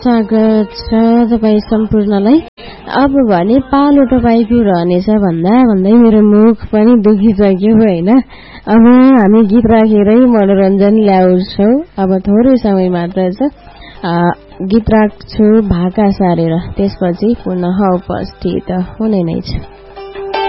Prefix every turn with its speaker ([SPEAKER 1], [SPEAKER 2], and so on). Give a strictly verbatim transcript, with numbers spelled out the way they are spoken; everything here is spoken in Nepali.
[SPEAKER 1] स्वागत छ तपाईँ सम्पूर्णलाई। अब भने पालो तपाईँको रहनेछ भन्दा भन्दै मेरो मुख पनि दुखिसक्यो होइन। अब हामी गीत राखेरै मनोरञ्जन ल्याउँछौँ। अब थोरै समय मात्र छ, गीत राख्छु भाका सारेर, त्यसपछि पुनः उपस्थित हुने नै छ।